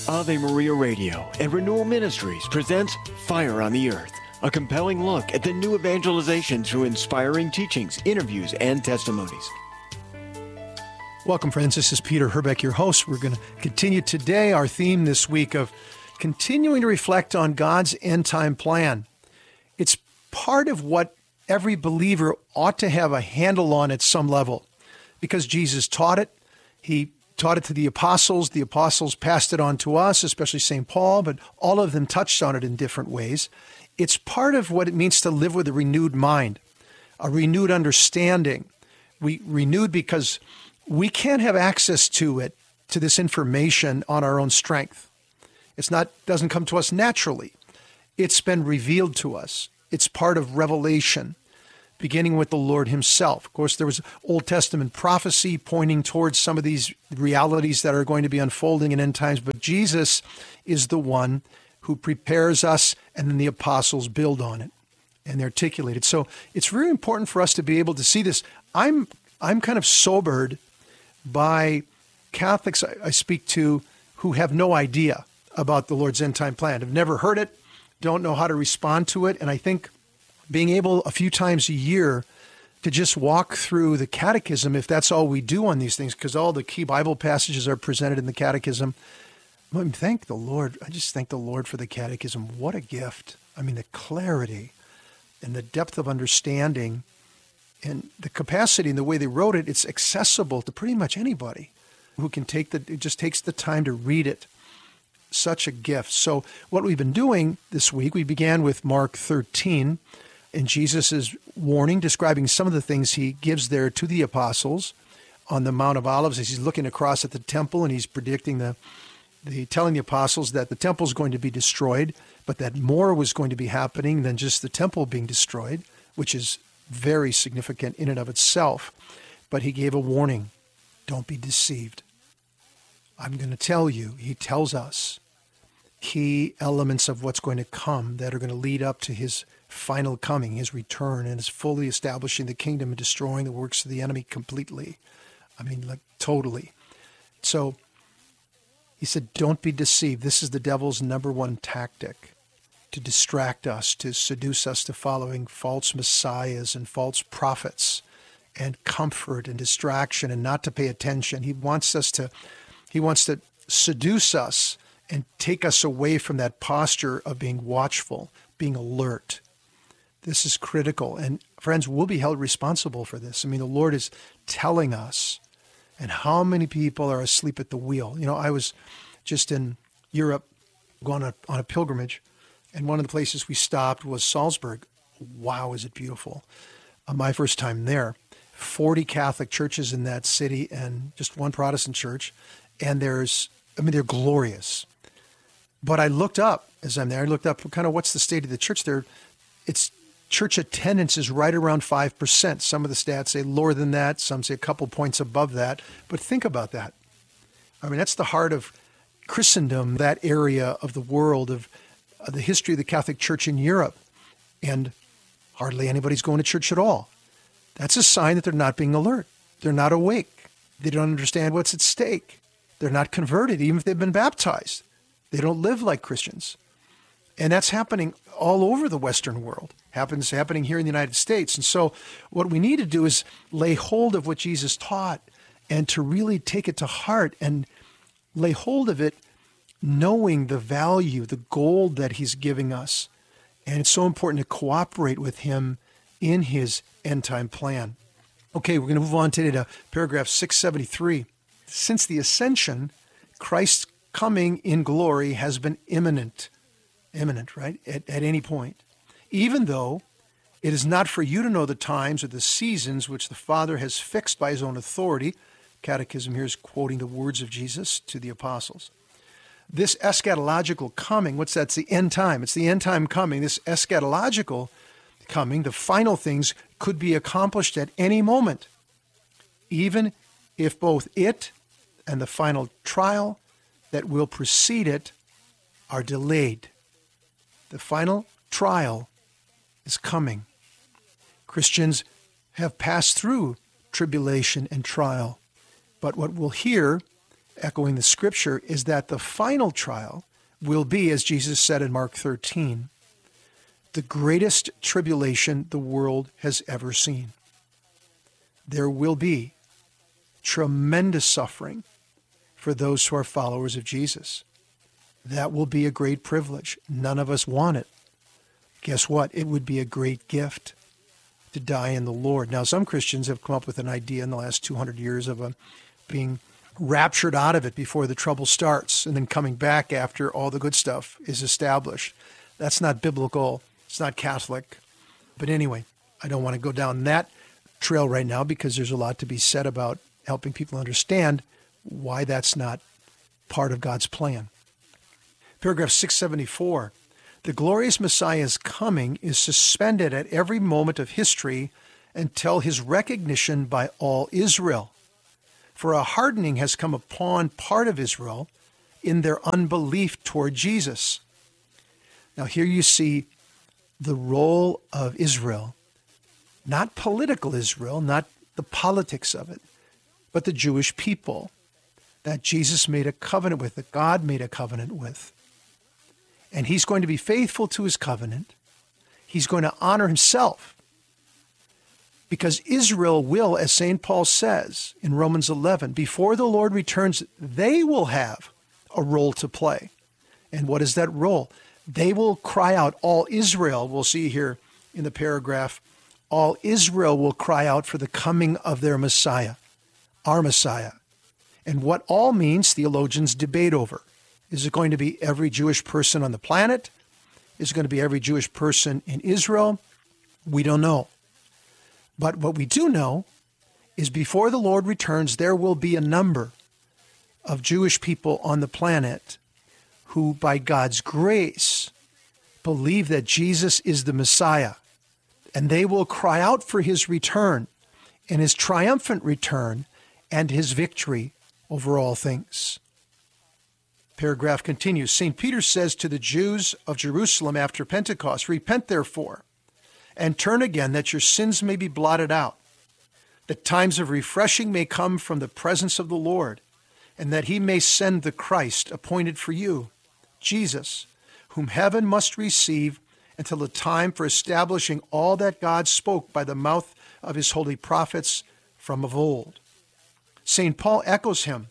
Ave Maria Radio and Renewal Ministries presents Fire on the Earth, a compelling look at the new evangelization through inspiring teachings, interviews, and testimonies. Welcome, friends. This is Peter Herbeck, your host. We're going to continue today our theme this week of continuing to reflect on God's end-time plan. It's part of what every believer ought to have a handle on at some level, because Jesus taught it. He taught it to the apostles. The apostles passed it on to us, especially St. Paul, but all of them touched on it in different ways. It's part of what it means to live with a renewed mind, a renewed understanding. We renewed because we can't have access to it, to this information on our own strength. Doesn't come to us naturally. It's been revealed to us. It's part of revelation, beginning with the Lord himself. Of course, there was Old Testament prophecy pointing towards some of these realities that are going to be unfolding in end times, but Jesus is the one who prepares us, and then the apostles build on it and articulate it. So it's very important for us to be able to see this. I'm kind of sobered by Catholics I speak to who have no idea about the Lord's end time plan, have never heard it, don't know how to respond to it. And I think being able a few times a year to just walk through the catechism, if that's all we do on these things, because all the key Bible passages are presented in the catechism. Thank the Lord. I just thank the Lord for the catechism. What a gift. I mean, the clarity and the depth of understanding and the capacity and the way they wrote it, it's accessible to pretty much anybody who can it just takes the time to read it. Such a gift. So what we've been doing this week, we began with Mark 13 and Jesus' warning, describing some of the things he gives there to the apostles on the Mount of Olives as he's looking across at the temple, and he's predicting telling the apostles that the temple is going to be destroyed, but that more was going to be happening than just the temple being destroyed, which is very significant in and of itself. But he gave a warning. Don't be deceived. I'm going to tell you, he tells us, key elements of what's going to come that are going to lead up to his final coming, his return, and his fully establishing the kingdom and destroying the works of the enemy completely. Totally. So he said, don't be deceived. This is the devil's number one tactic, to distract us, to seduce us to following false messiahs and false prophets and comfort and distraction and not to pay attention. He wants to seduce us and take us away from that posture of being watchful, being alert. This is critical. And friends, we'll be held responsible for this. The Lord is telling us. And how many people are asleep at the wheel? I was just in Europe going on a pilgrimage, and one of the places we stopped was Salzburg. Wow, is it beautiful. My first time there. 40 Catholic churches in that city and just one Protestant church. And they're glorious. But I looked up, as I'm there, kind of what's the state of the church there. It's church attendance is right around 5%. Some of the stats say lower than that. Some say a couple points above that. But think about that. That's the heart of Christendom, that area of the world, of the history of the Catholic Church in Europe. And hardly anybody's going to church at all. That's a sign that they're not being alert. They're not awake. They don't understand what's at stake. They're not converted, even if they've been baptized. They don't live like Christians. And that's happening all over the Western world. Happening here in the United States. And so what we need to do is lay hold of what Jesus taught and to really take it to heart and lay hold of it, knowing the value, the gold that he's giving us. And it's so important to cooperate with him in his end-time plan. Okay, we're going to move on today to paragraph 673. Since the ascension, Christ's coming in glory has been imminent, right, at any point. Even though it is not for you to know the times or the seasons which the Father has fixed by his own authority. Catechism here is quoting the words of Jesus to the apostles. This eschatological coming, what's that? It's the end time. It's the end time coming. This eschatological coming, the final things, could be accomplished at any moment, even if both it and the final trial that will precede it are delayed. The final trial is coming. Christians have passed through tribulation and trial, but what we'll hear echoing the scripture, is that the final trial will be, as Jesus said in Mark 13, the greatest tribulation the world has ever seen. There will be tremendous suffering for those who are followers of Jesus. That will be a great privilege. None of us want it. Guess what? It would be a great gift to die in the Lord. Now, some Christians have come up with an idea in the last 200 years of being raptured out of it before the trouble starts and then coming back after all the good stuff is established. That's not biblical. It's not Catholic. But anyway, I don't want to go down that trail right now because there's a lot to be said about helping people understand why that's not part of God's plan. Paragraph 674, the glorious Messiah's coming is suspended at every moment of history until his recognition by all Israel. For a hardening has come upon part of Israel in their unbelief toward Jesus. Now here you see the role of Israel, not political Israel, not the politics of it, but the Jewish people that Jesus made a covenant with, that God made a covenant with. And he's going to be faithful to his covenant. He's going to honor himself. Because Israel will, as St. Paul says in Romans 11, before the Lord returns, they will have a role to play. And what is that role? They will cry out, all Israel, we'll see here in the paragraph, all Israel will cry out for the coming of their Messiah, our Messiah. And what all means, theologians debate over. Is it going to be every Jewish person on the planet? Is it going to be every Jewish person in Israel? We don't know. But what we do know is before the Lord returns, there will be a number of Jewish people on the planet who, by God's grace, believe that Jesus is the Messiah. And they will cry out for his return and his triumphant return and his victory over all things. Paragraph continues. St. Peter says to the Jews of Jerusalem after Pentecost, repent therefore, and turn again that your sins may be blotted out, that times of refreshing may come from the presence of the Lord, and that he may send the Christ appointed for you, Jesus, whom heaven must receive until the time for establishing all that God spoke by the mouth of his holy prophets from of old. St. Paul echoes him.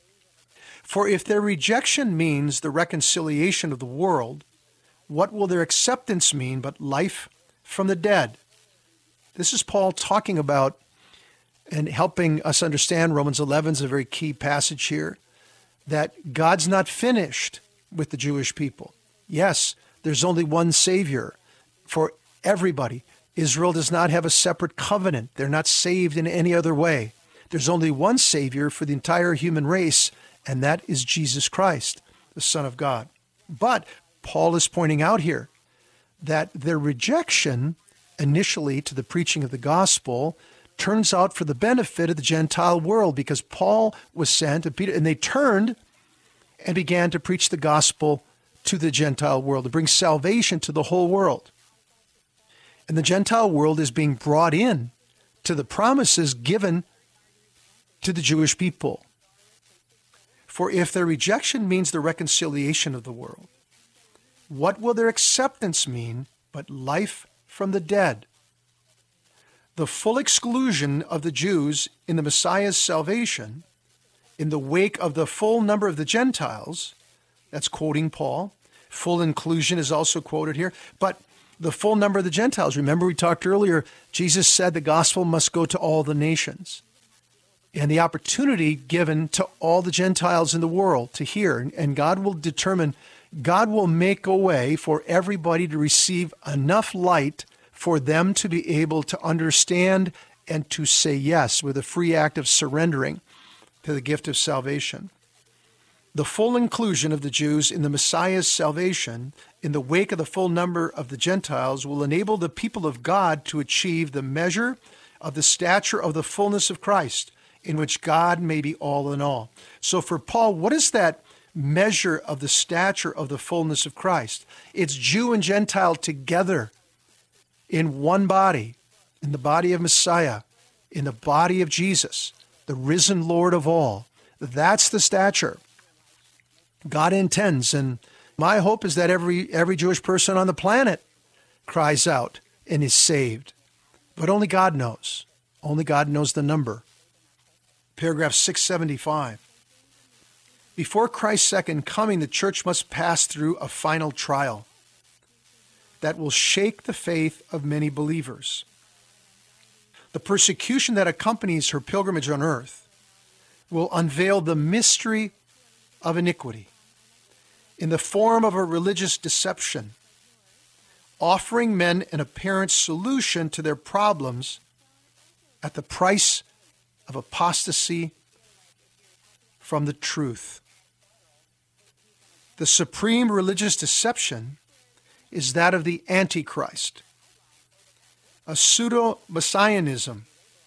For if their rejection means the reconciliation of the world, what will their acceptance mean but life from the dead? This is Paul talking about and helping us understand. Romans 11 is a very key passage here, that God's not finished with the Jewish people. Yes, there's only one Savior for everybody. Israel does not have a separate covenant. They're not saved in any other way. There's only one Savior for the entire human race, and that is Jesus Christ, the Son of God. But Paul is pointing out here that their rejection initially to the preaching of the gospel turns out for the benefit of the Gentile world, because Paul was sent and Peter, and they turned and began to preach the gospel to the Gentile world, to bring salvation to the whole world. And the Gentile world is being brought in to the promises given to the Jewish people. For if their rejection means the reconciliation of the world, what will their acceptance mean but life from the dead? The full exclusion of the Jews in the Messiah's salvation, in the wake of the full number of the Gentiles, that's quoting Paul. Full inclusion is also quoted here, but the full number of the Gentiles. Remember, we talked earlier, Jesus said the gospel must go to all the nations. And the opportunity given to all the Gentiles in the world to hear, and God will determine, God will make a way for everybody to receive enough light for them to be able to understand and to say yes with a free act of surrendering to the gift of salvation. The full inclusion of the Jews in the Messiah's salvation in the wake of the full number of the Gentiles will enable the people of God to achieve the measure of the stature of the fullness of Christ, in which God may be all in all. So for Paul, what is that measure of the stature of the fullness of Christ? It's Jew and Gentile together in one body, in the body of Messiah, in the body of Jesus, the risen Lord of all, That's the stature God intends. And my hope is that every Jewish person on the planet cries out and is saved. But only God knows. Only God knows the number. Paragraph 675. Before Christ's second coming, the church must pass through a final trial that will shake the faith of many believers. The persecution that accompanies her pilgrimage on earth will unveil the mystery of iniquity in the form of a religious deception, offering men an apparent solution to their problems at the price of apostasy from the truth. The supreme religious deception is that of the Antichrist, a pseudo-messianism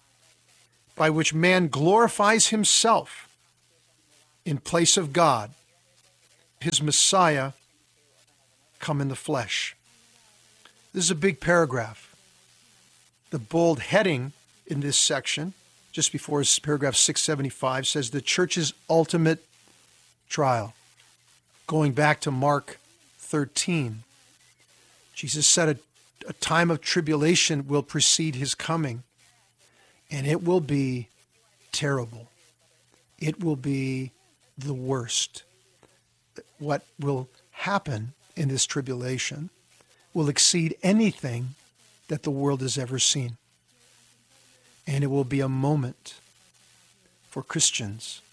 by which man glorifies himself in place of God, his Messiah come in the flesh. This is a big paragraph. The bold heading in this section, just before paragraph 675, says the church's ultimate trial. Going back to Mark 13, Jesus said a time of tribulation will precede his coming, and it will be terrible. It will be the worst. What will happen in this tribulation will exceed anything that the world has ever seen. And it will be a moment for Christians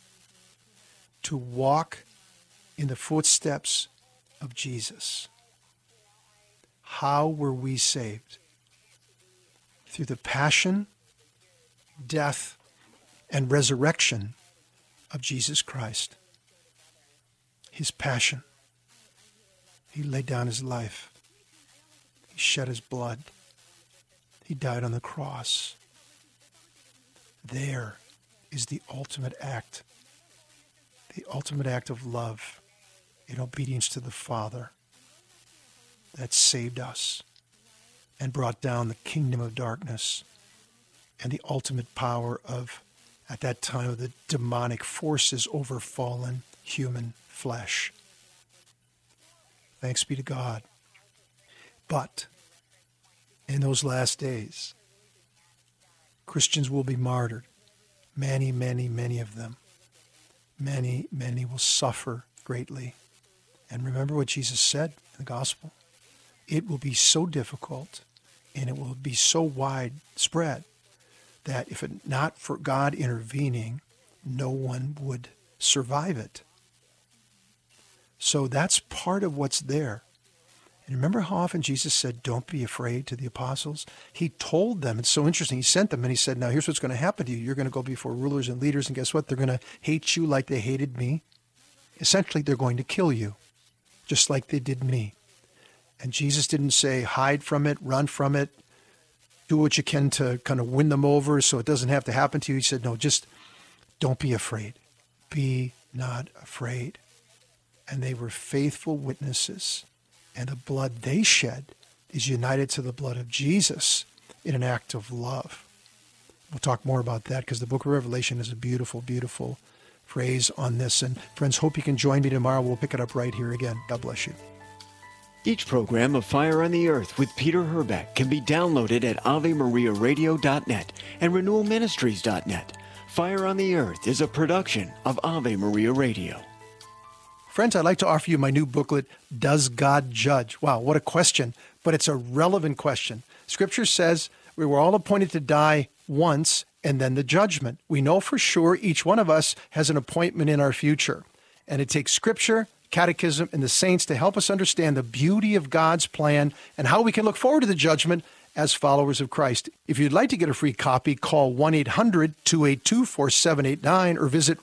to walk in the footsteps of Jesus. How were we saved? Through the passion, death, and resurrection of Jesus Christ. His passion. He laid down his life. He shed his blood. He died on the cross. There is the ultimate act of love in obedience to the Father that saved us and brought down the kingdom of darkness and the ultimate power of, at that time, of the demonic forces over fallen human flesh. Thanks be to God. But in those last days, Christians will be martyred. Many, many, many of them. Many, many will suffer greatly. And remember what Jesus said in the gospel. It will be so difficult and it will be so widespread that if it not for God intervening, no one would survive it. So that's part of what's there. And remember how often Jesus said, don't be afraid to the apostles? He told them, it's so interesting, he sent them and he said, now here's what's going to happen to you. You're going to go before rulers and leaders and guess what? They're going to hate you like they hated me. Essentially, they're going to kill you, just like they did me. And Jesus didn't say, hide from it, run from it, do what you can to kind of win them over so it doesn't have to happen to you. He said, no, just don't be afraid. Be not afraid. And they were faithful witnesses. And the blood they shed is united to the blood of Jesus in an act of love. We'll talk more about that because the book of Revelation is a beautiful, beautiful phrase on this. And friends, hope you can join me tomorrow. We'll pick it up right here again. God bless you. Each program of Fire on the Earth with Peter Herbeck can be downloaded at AveMariaRadio.net and RenewalMinistries.net. Fire on the Earth is a production of Ave Maria Radio. Friends, I'd like to offer you my new booklet, Does God Judge? Wow, what a question, but it's a relevant question. Scripture says we were all appointed to die once and then the judgment. We know for sure each one of us has an appointment in our future. And it takes Scripture, Catechism, and the saints to help us understand the beauty of God's plan and how we can look forward to the judgment as followers of Christ. If you'd like to get a free copy, call 1-800-282-4789 or visit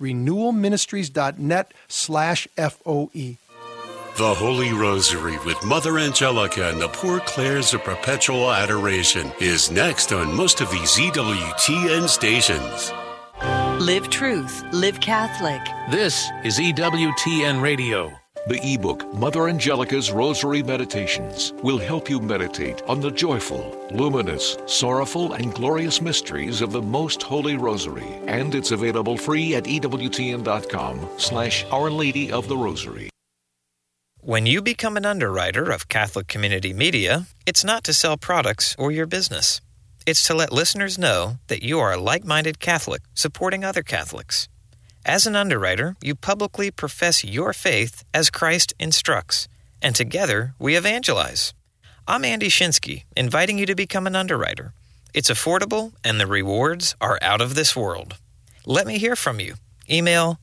renewalministries.net/FOE. The Holy Rosary with Mother Angelica and the Poor Clares of Perpetual Adoration is next on most of these EWTN stations. Live Truth, Live Catholic. This is EWTN Radio. The ebook, Mother Angelica's Rosary Meditations, will help you meditate on the joyful, luminous, sorrowful, and glorious mysteries of the Most Holy Rosary. And it's available free at EWTN.com/Our Lady of the Rosary. When you become an underwriter of Catholic Community Media, it's not to sell products or your business. It's to let listeners know that you are a like-minded Catholic supporting other Catholics. As an underwriter, you publicly profess your faith as Christ instructs, and together we evangelize. I'm Andy Shinsky, inviting you to become an underwriter. It's affordable, and the rewards are out of this world. Let me hear from you. Email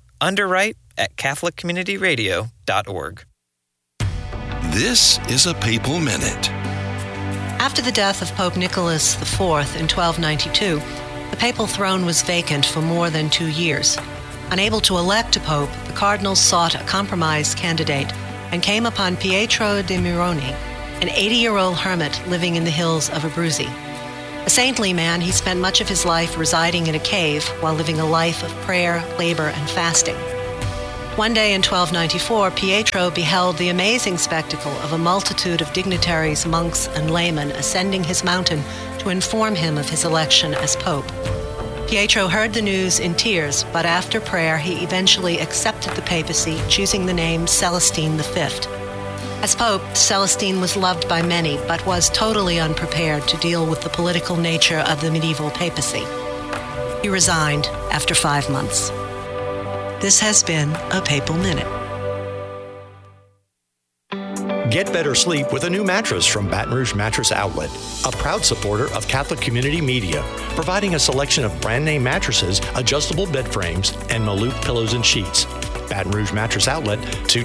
underwrite@catholiccommunityradio.org. This is a Papal Minute. After the death of Pope Nicholas IV in 1292, the papal throne was vacant for more than 2 years. Unable to elect a pope, the cardinals sought a compromise candidate and came upon Pietro de Mironi, an 80-year-old hermit living in the hills of Abruzzi. A saintly man, he spent much of his life residing in a cave while living a life of prayer, labor, and fasting. One day in 1294, Pietro beheld the amazing spectacle of a multitude of dignitaries, monks, and laymen ascending his mountain to inform him of his election as pope. Pietro heard the news in tears, but after prayer he eventually accepted the papacy, choosing the name Celestine V. As pope, Celestine was loved by many, but was totally unprepared to deal with the political nature of the medieval papacy. He resigned after 5 months. This has been a Papal Minute. Get better sleep with a new mattress from Baton Rouge Mattress Outlet, a proud supporter of Catholic Community Media, providing a selection of brand name mattresses, adjustable bed frames, and Malute pillows and sheets. Baton Rouge Mattress Outlet,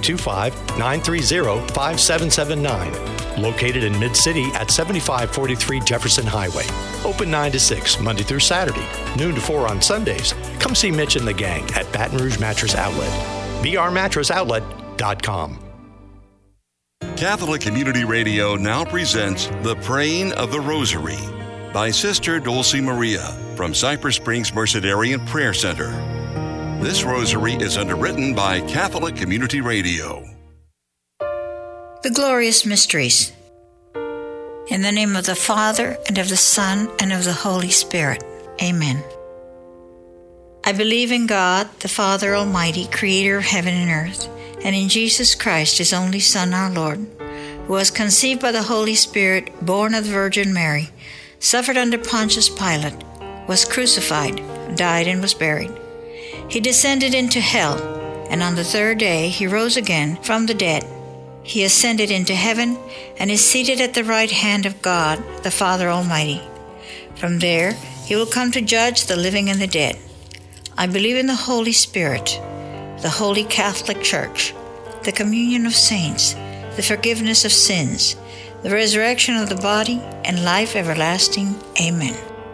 225-930-5779. Located in Mid-City at 7543 Jefferson Highway. Open 9 to 6, Monday through Saturday, noon to 4 on Sundays. Come see Mitch and the gang at Baton Rouge Mattress Outlet. brmattrесsoutlet.com. Catholic Community Radio now presents The Praying of the Rosary by Sister Dulce Maria from Cypress Springs Mercedarian Prayer Center. This rosary is underwritten by Catholic Community Radio. The Glorious Mysteries. In the name of the Father, and of the Son, and of the Holy Spirit. Amen. I believe in God, the Father Almighty, creator of heaven and earth, and in Jesus Christ, his only Son, our Lord, who was conceived by the Holy Spirit, born of the Virgin Mary, suffered under Pontius Pilate, was crucified, died, and was buried. He descended into hell, and on the third day he rose again from the dead. He ascended into heaven and is seated at the right hand of God, the Father Almighty. From there he will come to judge the living and the dead. I believe in the Holy Spirit, the Holy Catholic Church, the communion of saints, the forgiveness of sins, the resurrection of the body, and life everlasting. Amen.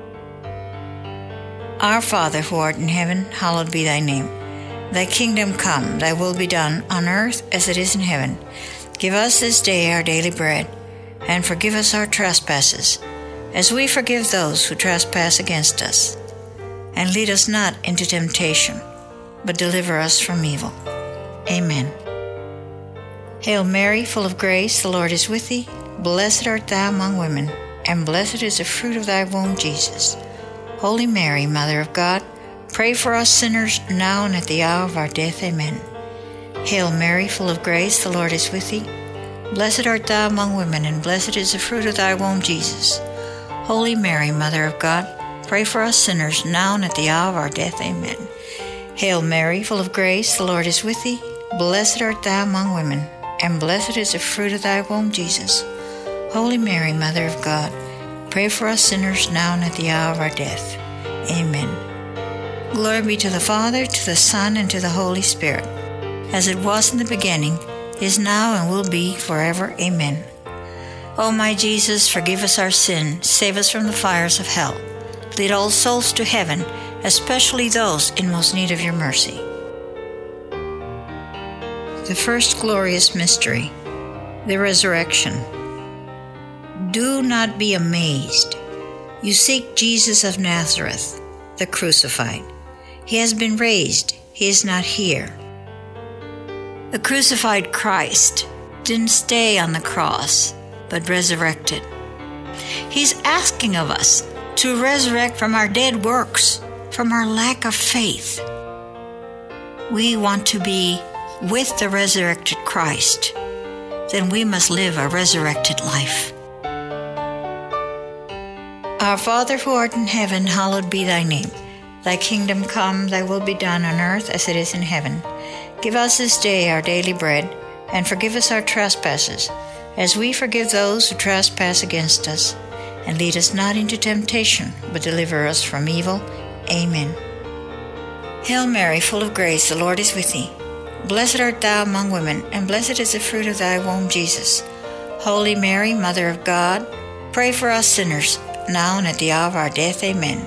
Our Father, who art in heaven, hallowed be thy name. Thy kingdom come, thy will be done, on earth as it is in heaven. Give us this day our daily bread, and forgive us our trespasses, as we forgive those who trespass against us. And lead us not into temptation, but deliver us from evil. Amen. Hail Mary, full of grace, the Lord is with thee. Blessed art thou among women, and blessed is the fruit of thy womb, Jesus. Holy Mary, Mother of God, pray for us sinners, now and at the hour of our death. Amen. Hail Mary, full of grace, the Lord is with thee. Blessed art thou among women, and blessed is the fruit of thy womb, Jesus. Holy Mary, Mother of God, pray for us sinners, now and at the hour of our death. Amen. Hail Mary, full of grace, the Lord is with thee. Blessed art thou among women, and blessed is the fruit of thy womb, Jesus. Holy Mary, Mother of God, pray for us sinners, now and at the hour of our death. Amen. Glory be to the Father, to the Son, and to the Holy Spirit, as it was in the beginning, is now, and will be forever. Amen. O my Jesus, forgive us our sin, save us from the fires of hell. Lead all souls to heaven, especially those in most need of your mercy. The first glorious mystery, the resurrection. Do not be amazed. You seek Jesus of Nazareth, the crucified. He has been raised. He is not here. The crucified Christ didn't stay on the cross, but resurrected. He's asking of us to resurrect from our dead works, from our lack of faith. We want to be with the resurrected Christ. Then we must live a resurrected life. Our Father who art in heaven, hallowed be thy name. Thy kingdom come, thy will be done on earth as it is in heaven. Give us this day our daily bread, and forgive us our trespasses, as we forgive those who trespass against us. And lead us not into temptation, but deliver us from evil. Amen. Hail Mary, full of grace, the Lord is with thee. Blessed art thou among women, and blessed is the fruit of thy womb, Jesus. Holy Mary, Mother of God, pray for us sinners, now and at the hour of our death. Amen.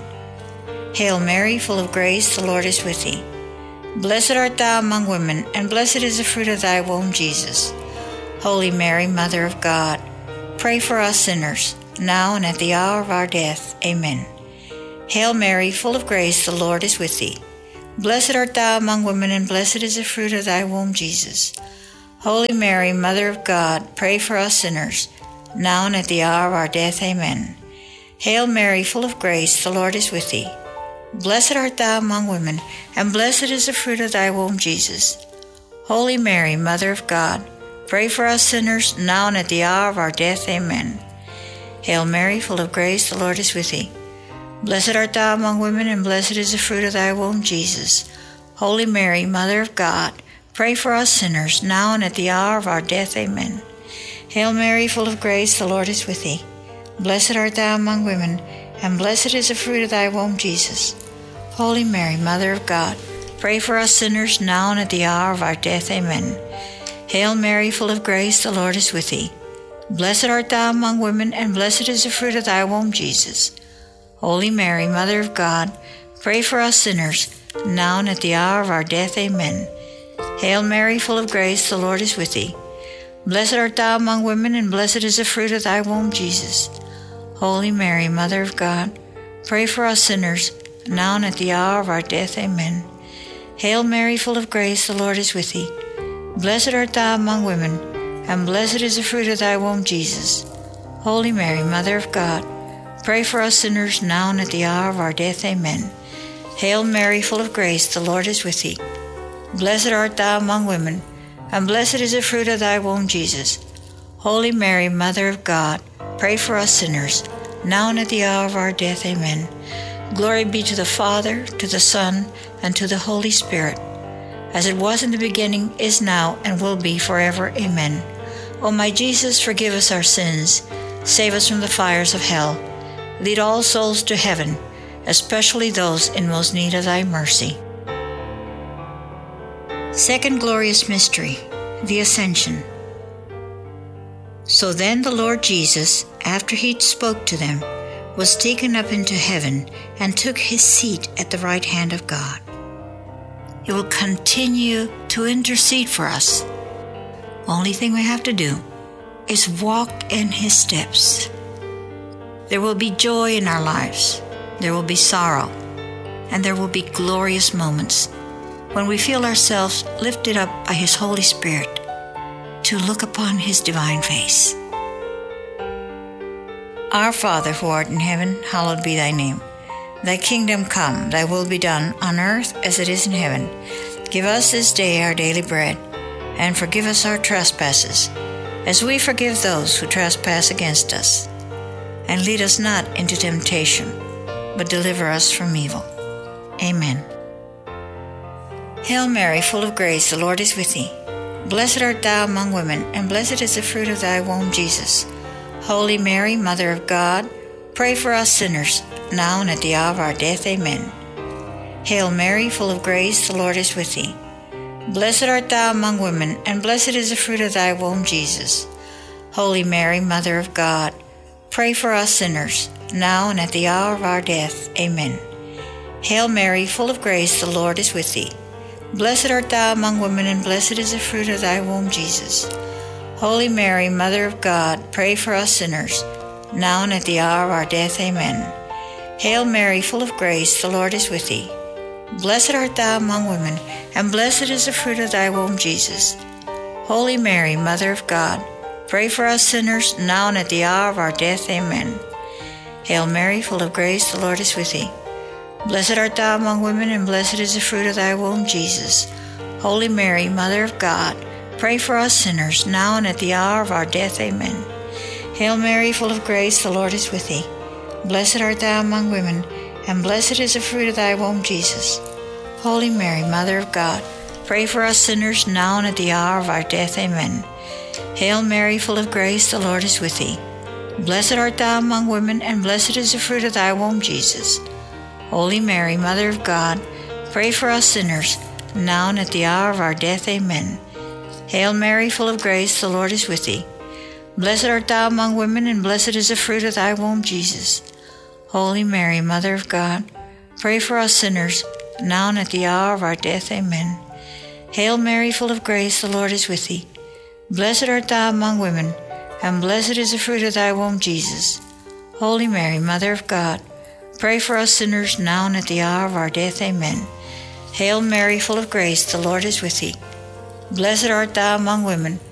Hail Mary, full of grace, the Lord is with thee. Blessed art thou among women, and blessed is the fruit of thy womb, Jesus. Holy Mary, Mother of God, pray for us sinners, now and at the hour of our death. Amen. Hail Mary, full of grace, the Lord is with thee. Blessed art thou among women, and blessed is the fruit of thy womb, Jesus. Holy Mary, Mother of God, pray for us sinners, now and at the hour of our death. Amen. Hail Mary, full of grace, the Lord is with thee. Blessed art thou among women, and blessed is the fruit of thy womb, Jesus. Holy Mary, Mother of God, pray for us sinners, now and at the hour of our death. Amen. Hail Mary, full of grace, the Lord is with thee. Blessed art thou among women, and blessed is the fruit of thy womb, Jesus. Holy Mary, Mother of God, pray for us sinners, now and at the hour of our death. Amen. Hail Mary, full of grace, the Lord is with thee. Blessed art thou among women, and blessed is the fruit of thy womb, Jesus. Holy Mary, Mother of God, pray for us sinners, now and at the hour of our death. Amen. Hail Mary, full of grace, the Lord is with thee. Blessed art thou among women, and blessed is the fruit of thy womb, Jesus. Holy Mary, Mother of God, pray for us sinners, now and at the hour of our death. Amen. Hail Mary, full of grace, the Lord is with thee. Blessed art thou among women, and blessed is the fruit of thy womb, Jesus. Holy Mary, Mother of God, pray for us sinners, now and at the hour of our death. Amen. Hail Mary, full of grace, the Lord is with thee. Blessed art thou among women, and blessed is the fruit of thy womb, Jesus. Holy Mary, Mother of God, pray for us sinners, now and at the hour of our death. Amen. Hail Mary, full of grace, the Lord is with thee. Blessed art thou among women, and blessed is the fruit of thy womb, Jesus. Holy Mary, Mother of God, pray for us sinners, now and at the hour of our death. Amen. Glory be to the Father, to the Son, and to the Holy Spirit, as it was in the beginning, is now, and will be forever. Amen. O my Jesus, forgive us our sins, save us from the fires of hell, lead all souls to heaven, especially those in most need of thy mercy. Second glorious mystery, the Ascension. So then the Lord Jesus, after he spoke to them, was taken up into heaven and took his seat at the right hand of God. He will continue to intercede for us. Only thing we have to do is walk in his steps. There will be joy in our lives. There will be sorrow. And there will be glorious moments when we feel ourselves lifted up by his Holy Spirit to look upon his divine face. Our Father who art in heaven, hallowed be thy name. Thy kingdom come, thy will be done on earth as it is in heaven. Give us this day our daily bread, and forgive us our trespasses, as we forgive those who trespass against us. And lead us not into temptation, but deliver us from evil. Amen. Hail Mary, full of grace, the Lord is with thee. Blessed art thou among women, and blessed is the fruit of thy womb, Jesus. Holy Mary, Mother of God, pray for us sinners, now and at the hour of our death. Amen. Hail Mary, full of grace, the Lord is with thee. Blessed art thou among women, and blessed is the fruit of thy womb, Jesus. Holy Mary, Mother of God, pray for us sinners, now and at the hour of our death. Amen. Hail Mary, full of grace, the Lord is with thee. Blessed art thou among women, and blessed is the fruit of thy womb, Jesus. Holy Mary, Mother of God, pray for us sinners, now and at the hour of our death. Amen. Hail Mary, full of grace, the Lord is with thee. Blessed art thou among women, and blessed is the fruit of thy womb, Jesus. Holy Mary, Mother of God, pray for us sinners, now and at the hour of our death. Amen. Hail Mary, full of grace, the Lord is with thee. Blessed art thou among women, and blessed is the fruit of thy womb, Jesus. Holy Mary, Mother of God, pray for us sinners, now and at the hour of our death. Amen. Hail Mary, full of grace, the Lord is with thee. Blessed art thou among women, and blessed is the fruit of thy womb, Jesus. Holy Mary, Mother of God, pray for us sinners, now and at the hour of our death. Amen. Hail Mary, full of grace, the Lord is with thee. Blessed art thou among women, and blessed is the fruit of thy womb, Jesus. Holy Mary, Mother of God, pray for us sinners, now and at the hour of our death. Amen. Hail Mary, full of grace, the Lord is with thee. Blessed art thou among women, and blessed is the fruit of thy womb, Jesus. Holy Mary, Mother of God, pray for us sinners, now and at the hour of our death. Amen. Hail Mary, full of grace, the Lord is with thee. Blessed art thou among women, and blessed is the fruit of thy womb, Jesus. Holy Mary, Mother of God, pray for us sinners, now and at the hour of our death. Amen. Hail Mary, full of grace, the Lord is with thee. Blessed art thou among women,